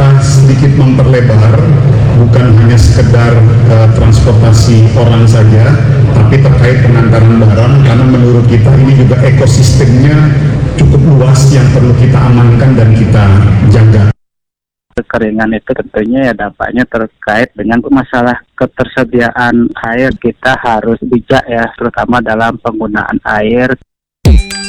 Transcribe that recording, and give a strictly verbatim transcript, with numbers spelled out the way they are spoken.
kita sedikit memperlebar, bukan hanya sekedar uh, transportasi orang saja, tapi terkait pengantaran barang, karena menurut kita ini juga ekosistemnya cukup luas yang perlu kita amankan dan kita jaga. Kekeringan itu tentunya ya dampaknya terkait dengan masalah ketersediaan air. Kita harus bijak ya, terutama dalam penggunaan air.